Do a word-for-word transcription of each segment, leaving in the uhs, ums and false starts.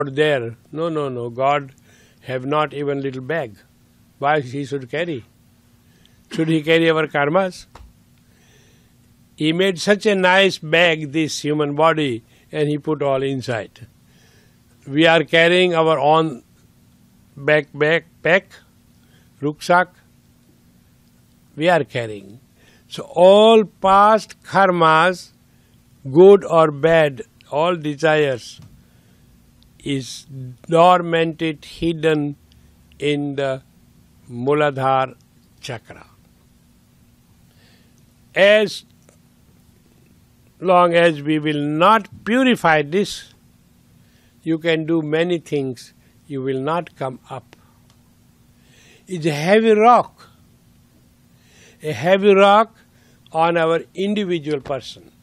there. No, no, no. God have not even little bag. Why he should carry? Should he carry our karmas? He made such a nice bag, this human body, and he put all inside. We are carrying our own back, backpack, rucksack. We are carrying. So all past karmas, good or bad, all desires, is dormanted, hidden in the Muladhara chakra. As long as we will not purify this, you can do many things, you will not come up. It's a heavy rock, a heavy rock on our individual person.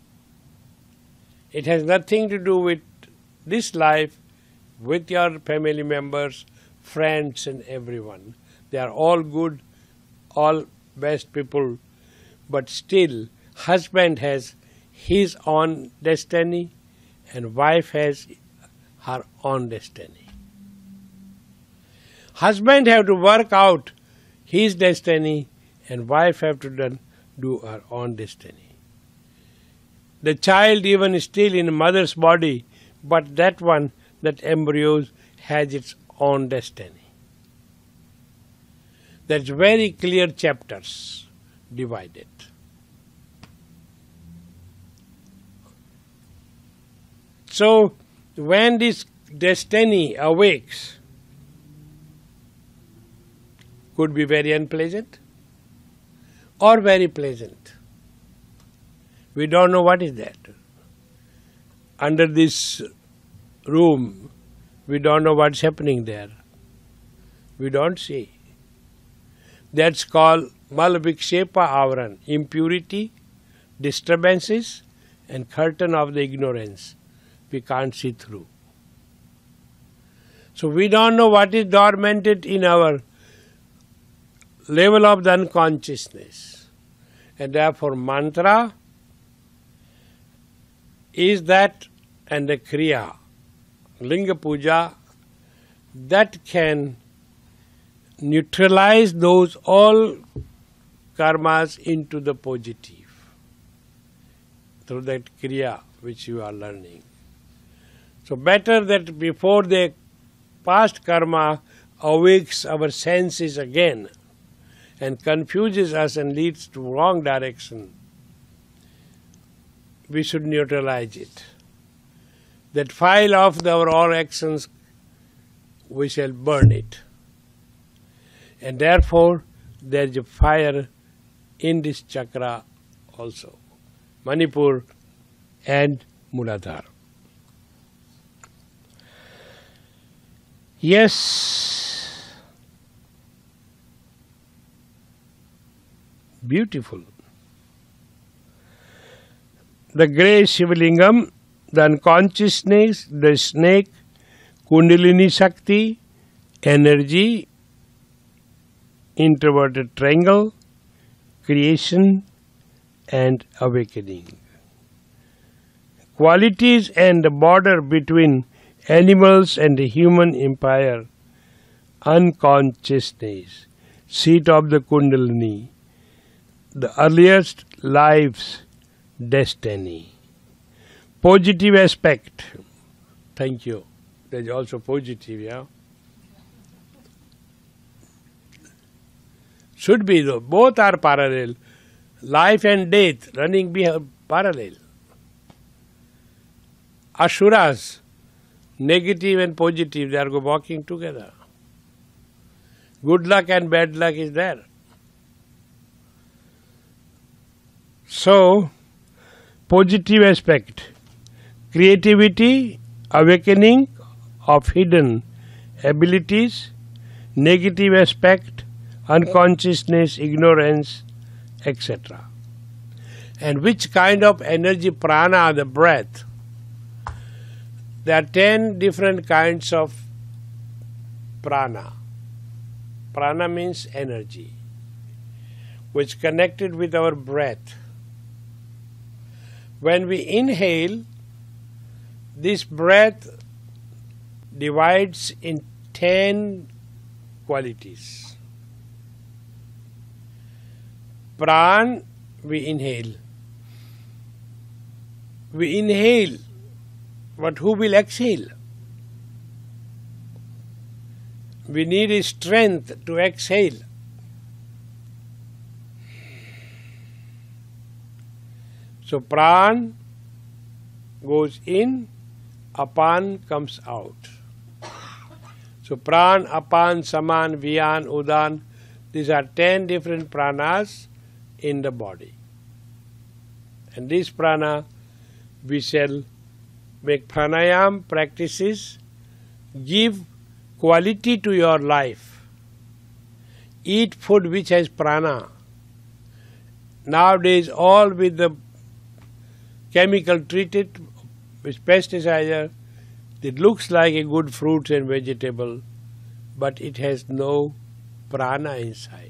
It has nothing to do with this life, with your family members, friends and everyone. They are all good, all best people, but still husband has his own destiny and wife has her own destiny. Husband have to work out his destiny and wife have to done, do her own destiny. The child even is still in mother's body, but that one, that embryo, has its own destiny. That's very clear chapters divided. So, when this destiny awakes, could be very unpleasant or very pleasant. We don't know what is that. Under this room, we don't know what's happening there. We don't see. That's called Malvikshepa Avaran, impurity, disturbances, and curtain of the ignorance. We can't see through. So we don't know what is dormanted in our level of the unconsciousness. And therefore mantra is that, and the kriya, linga puja, that can neutralize those all karmas into the positive through that kriya which you are learning. So better that before the past karma awakes our senses again and confuses us and leads to wrong direction, we should neutralize it. That file of our all actions, we shall burn it. And therefore, there is a fire in this chakra also, Manipur and Muladhara. Yes, beautiful. The grey Shivalingam, the unconsciousness, the snake, Kundalini Shakti, energy, introverted triangle, creation and awakening. Qualities and the border between animals and the human empire, unconsciousness, seat of the Kundalini, the earliest life's destiny. Positive aspect. Thank you. There is also positive, yeah? Should be though. Both are parallel. Life and death running behind parallel. Asuras, negative and positive, they are walking together. Good luck and bad luck is there. So, positive aspect, creativity, awakening of hidden abilities, negative aspect, unconsciousness, ignorance, et cetera. And which kind of energy, prana, the breath? There are ten different kinds of prana. Prana means energy, which connected with our breath. When we inhale, this breath divides in ten qualities. Pran, we inhale. We inhale, but who will exhale? We need a strength to exhale. So pran goes in, apan comes out. So pran, apan, saman, vyan, udan, these are ten different pranas in the body. And this prana we shall make pranayam practices, give quality to your life. Eat food which has prana. Nowadays all with the chemical treated with pesticides, it looks like a good fruit and vegetable, but it has no prana inside.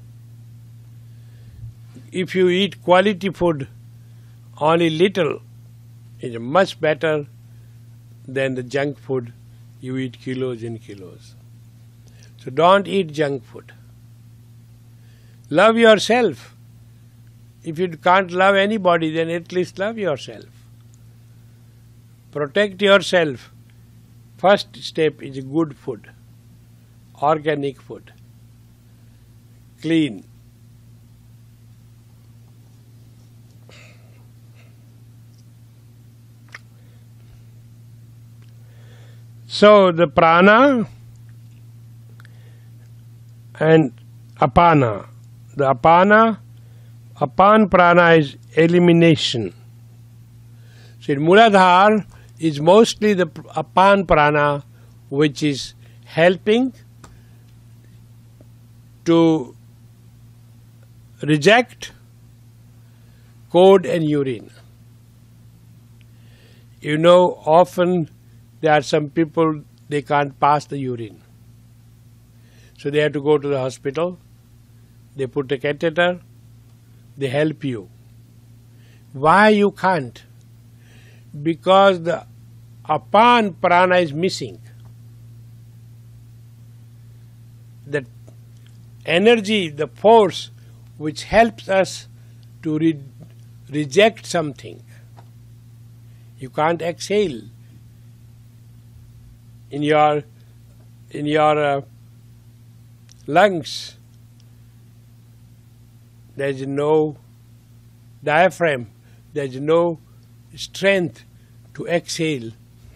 If you eat quality food, only little, is much better than the junk food you eat kilos and kilos. So don't eat junk food. Love yourself. If you can't love anybody, then at least love yourself. Protect yourself. First step is good food, organic food, clean. So the prana and apana. The apana, apan prana is elimination. So in Muladhara is mostly the apan prana which is helping to reject code and urine. You know, often there are some people, they can't pass the urine. So they have to go to the hospital, they put a catheter, they help you. Why you can't? Because the apan prana is missing. The energy, the force which helps us to re reject something. You can't exhale. In your in your uh, lungs, there is no diaphragm, there is no strength to exhale.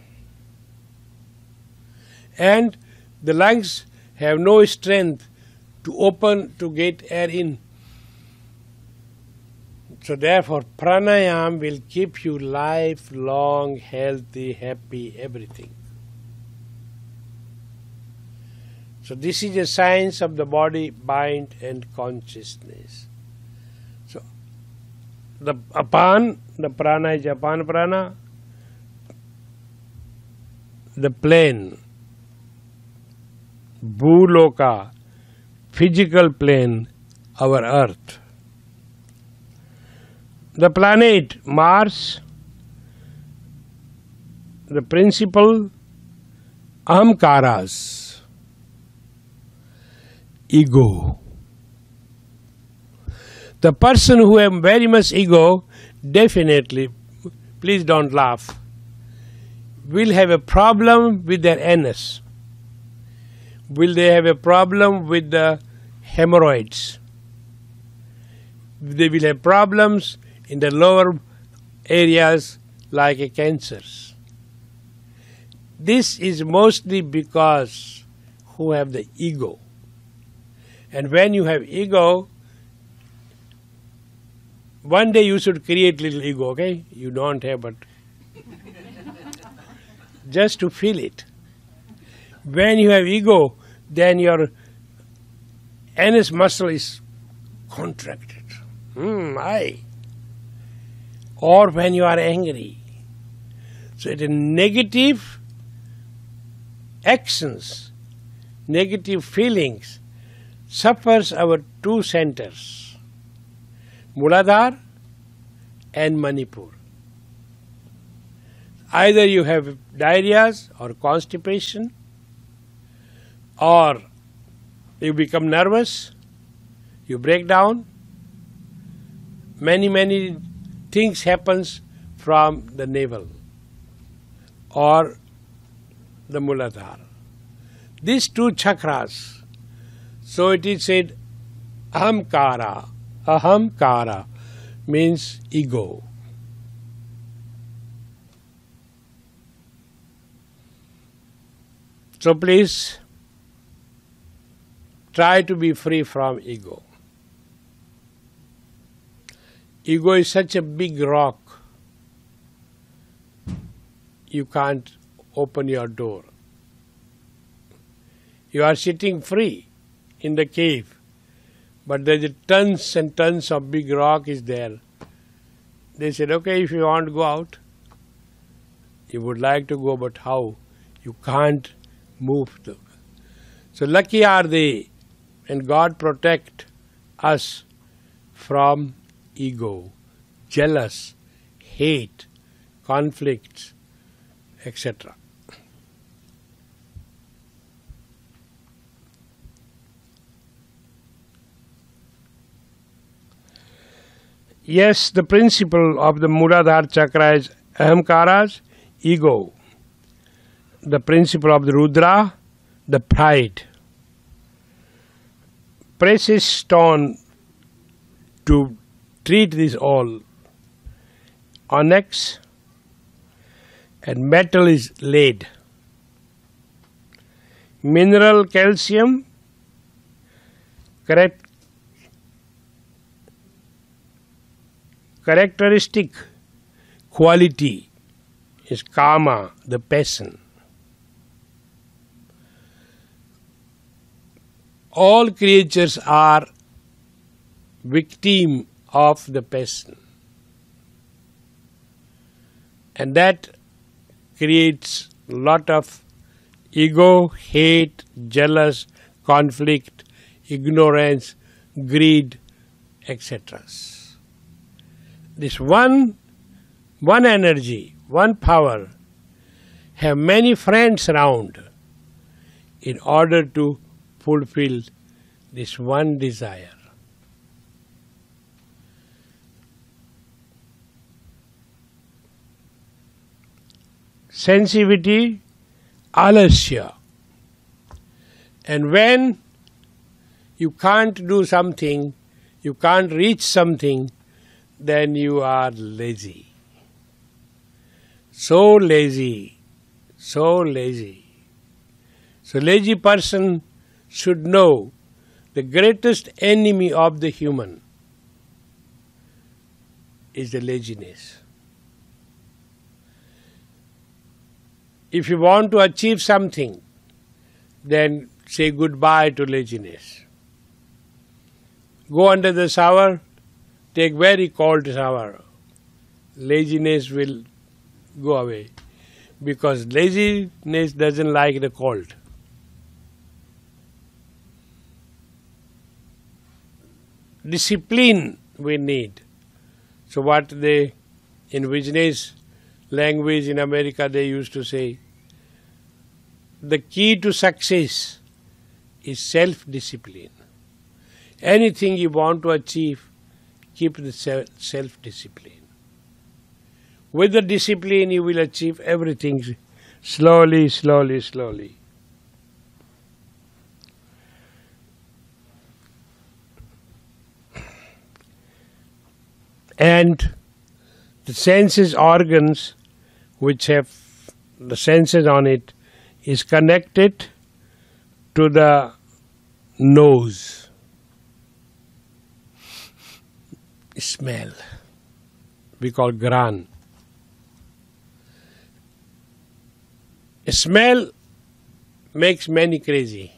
And the lungs have no strength to open to get air in. So therefore, pranayam will keep you lifelong, healthy, happy, everything. So this is a science of the body, mind and consciousness. So the apan, the prana is apan prana, the plane, bhuloka, physical plane, our earth. The planet, Mars, the principle, ahamkaras, ego. The person who has very much ego, definitely, please don't laugh, will have a problem with their anus. Will they have a problem with the hemorrhoids? They will have problems in the lower areas like a cancers. This is mostly because who have the ego. And when you have ego, one day you should create little ego, okay? You don't have, but just to feel it. When you have ego, then your anus muscle is contracted. Hmm, I. Or when you are angry. So it is negative actions, negative feelings, suffers our two centers, Muladhara and Manipur. Either you have diarrheas or constipation, or you become nervous, you break down. Many, many things happens from the navel or the Muladhara. These two chakras, so it is said, ahamkara. Ahamkara means ego. So please try to be free from ego. Ego is such a big rock, you can't open your door. You are sitting free in the cave, but there's a tons and tons of big rock is there. They said, okay, if you want to go out, you would like to go, but how? You can't move. Them. So lucky are they, and God protect us from ego, jealous, hate, conflicts, et cetera. Yes, the principle of the Muladhara chakra is ahamkaras, ego. The principle of the Rudra, the pride. Precious stone to treat this all. Onyx and metal is lead. Mineral calcium, correct, characteristic quality is kama, the passion. All creatures are victim of the passion, and that creates a lot of ego, hate, jealous, conflict, ignorance, greed, et cetera. This one, one energy, one power, have many friends around in order to fulfill this one desire. Sensitivity, alasya. And when you can't do something, you can't reach something, then you are lazy. So lazy, so lazy. So lazy person should know the greatest enemy of the human is the laziness. If you want to achieve something, then say goodbye to laziness. Go under the shower, take very cold shower. Laziness will go away, because laziness doesn't like the cold. Discipline we need. So what they, in business language in America, they used to say, the key to success is self-discipline. Anything you want to achieve, keep the self-discipline. With the discipline you will achieve everything slowly, slowly, slowly. And the senses organs which have the senses on it is connected to the nose. Smell. We call gran. Smell makes many crazy.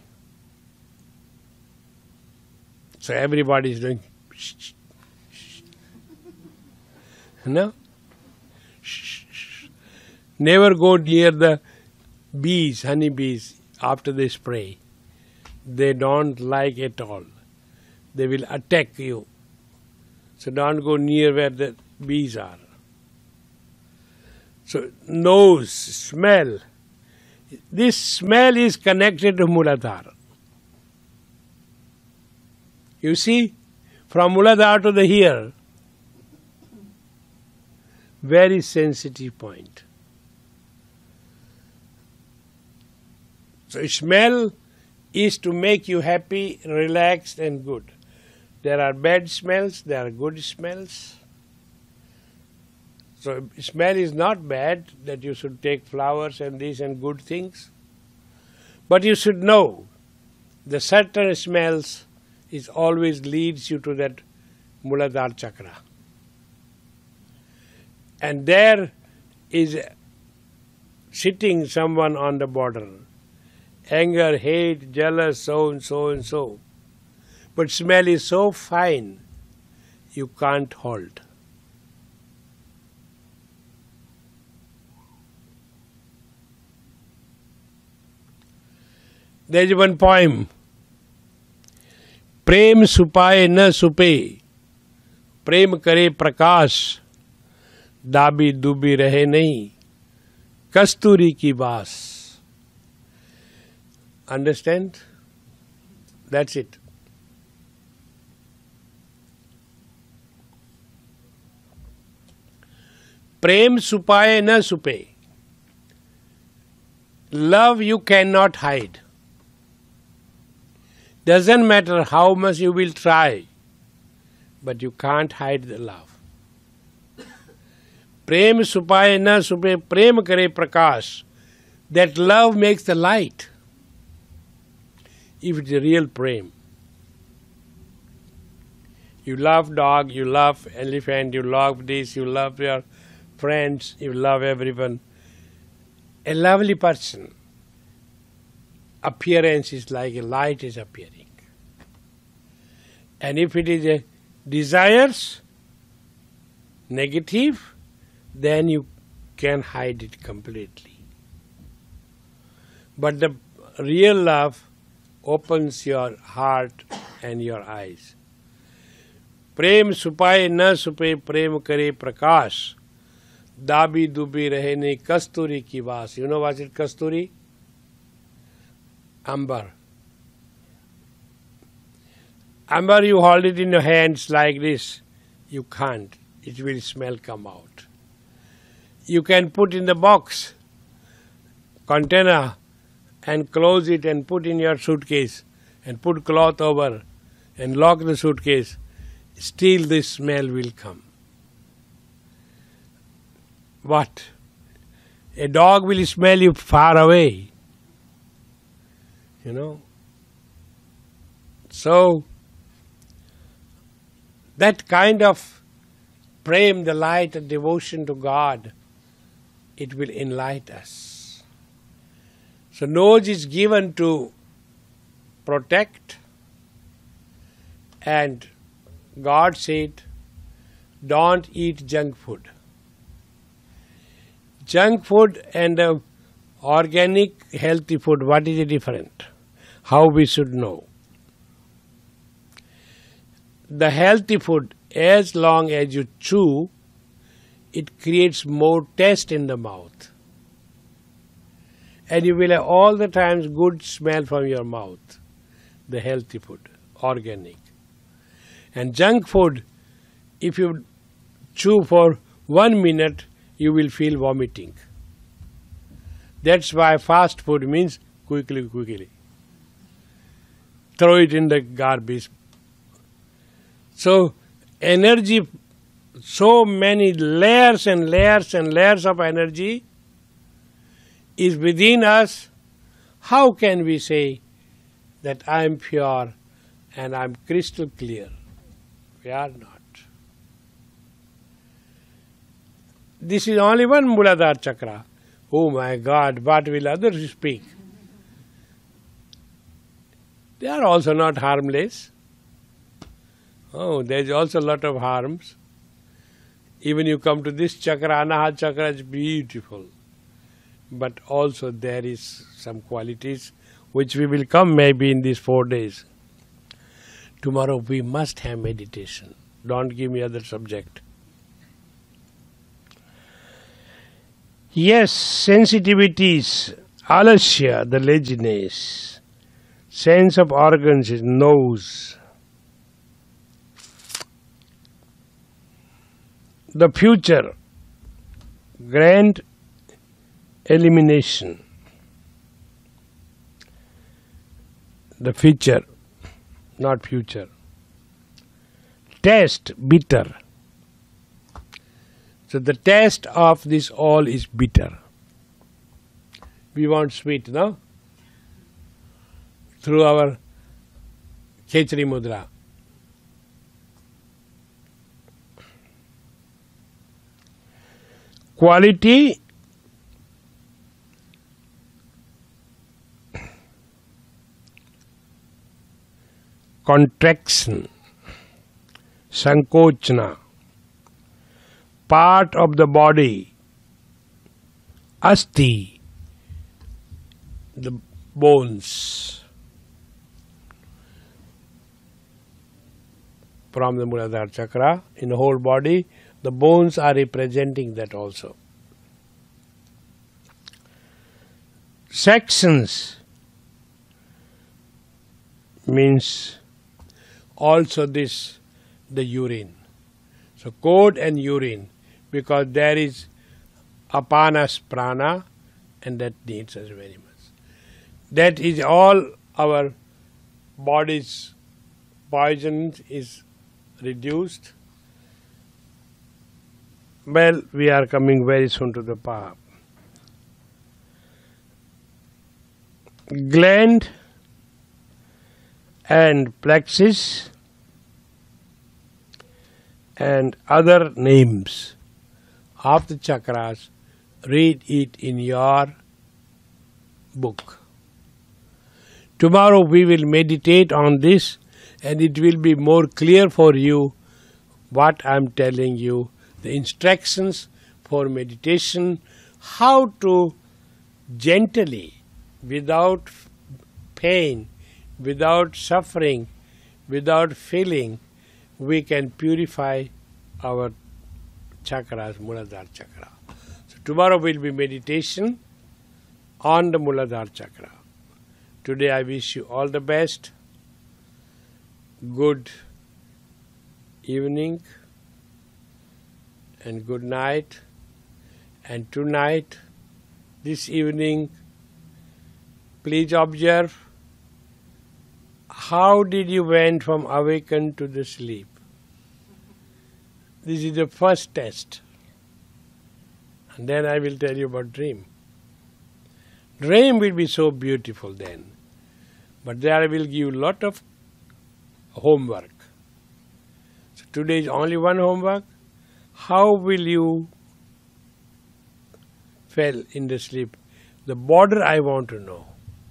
So everybody is doing shh, shh, shh. No? Shh, shh. Never go near the bees, honey bees, after they spray. They don't like it all. They will attack you. So don't go near where the bees are. So nose, smell. This smell is connected to Muladhara. You see, from Muladhara to the here, very sensitive point. So smell is to make you happy, relaxed and good. There are bad smells, there are good smells. So smell is not bad, that you should take flowers and this and good things. But you should know, the certain smells is always leads you to that Muladhara chakra. And there is sitting someone on the border. Anger, hate, jealous, so and so and so. But smell is so fine, you can't hold. There is one poem. Prem supaye na supe, prem kare prakash, dabi dubi rahe nahi, kasturi ki baas. Understand? That's it. Prem supaye na supe. Love you cannot hide. Doesn't matter how much you will try, but you can't hide the love. Prem supaye na supe, prem kare prakash. That love makes the light. If it's a real prem. You love dog, you love elephant, you love this, you love your friends, you love everyone. A lovely person, appearance is like a light is appearing. And if it is a desires, negative, then you can hide it completely. But the real love opens your heart and your eyes. Prem supaye na supe, prem kare prakash, dabi dubi rahe nahi, kasturi ki vaas. You know what is kasturi? Amber. Amber, you hold it in your hands like this. You can't. It will smell come out. You can put in the box, container, and close it and put in your suitcase and put cloth over and lock the suitcase. Still this smell will come. What? A dog will smell you far away. You know? So, that kind of prem, the light and devotion to God, it will enlighten us. So nose is given to protect, and God said, don't eat junk food. Junk food and uh, organic healthy food, what is the difference? How we should know? The healthy food, as long as you chew, it creates more taste in the mouth. And you will have all the times good smell from your mouth. The healthy food, organic. And junk food, if you chew for one minute, you will feel vomiting. That's why fast food means quickly, quickly. Throw it in the garbage. So, energy, so many layers and layers and layers of energy is within us. How can we say that I am pure and I am crystal clear? We are not. This is only one Muladhara chakra. Oh my God, what will others speak? They are also not harmless. Oh, there is also a lot of harms. Even you come to this chakra, Anahata chakra is beautiful. But also there is some qualities which we will come maybe in these four days. Tomorrow we must have meditation. Don't give me other subject. Yes, sensitivities, alasya, the laziness. Sense of organs is nose. The future, grand elimination. The future, not future. Taste, bitter. So the taste of this all is bitter. We want sweet, no? Through our Khechari Mudra. Quality, contraction, sankochana, part of the body, asti, the bones from the Muladhara chakra in the whole body. The bones are representing that also. Sections means also this, the urine. So code and urine, because there is apanas prana and that needs us very much. That is all our body's poison is reduced. Well, we are coming very soon to the path. Gland and plexus and other names of the chakras, read it in your book. Tomorrow we will meditate on this and it will be more clear for you what I am telling you, the instructions for meditation, how to gently, without pain, without suffering, without feeling, we can purify our chakras, Muladhara chakra. So tomorrow will be meditation on the Muladhara chakra. Today I wish you all the best. Good evening and good night. And tonight, this evening, please observe how did you went from awakened to the sleep. This is the first test. And then I will tell you about dream. Dream will be so beautiful then. But there I will give you a lot of homework. So today is only one homework. How will you fell in the sleep? The border I want to know.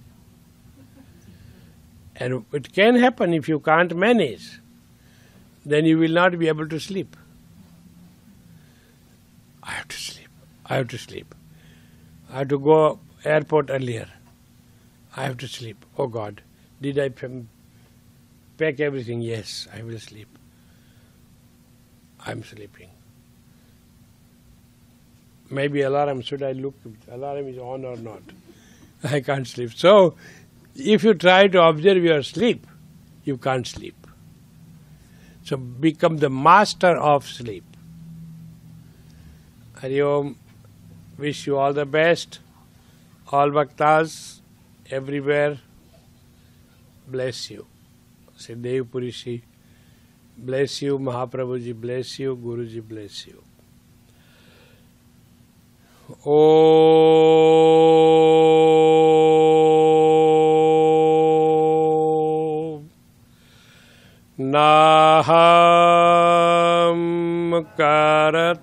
And it can happen if you can't manage. Then you will not be able to sleep. I have to sleep. I have to sleep. I have to go airport earlier. I have to sleep. Oh God, did I pack everything? Yes, I will sleep. I'm sleeping. Maybe alarm, should I look, alarm is on or not? I can't sleep. So, if you try to observe your sleep, you can't sleep. So, become the master of sleep. Hari Om, wish you all the best. All Bhaktas, everywhere, bless you. Say Dev Purishi, bless you. Mahaprabhuji, bless you. Guruji, bless you. Om Naham Karat